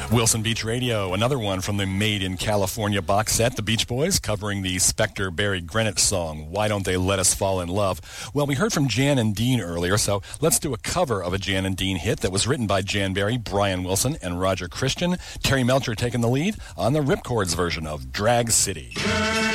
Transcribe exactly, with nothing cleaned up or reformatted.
Wilson Beach Radio, another one from the Made in California box set. The Beach Boys covering the Spector Barry Greenwich song, Why Don't They Let Us Fall in Love? Well, we heard from Jan and Dean earlier, so let's do a cover of a Jan and Dean hit that was written by Jan Barry, Brian Wilson, and Roger Christian. Terry Melcher taking the lead on the Ripcords version of Drag City.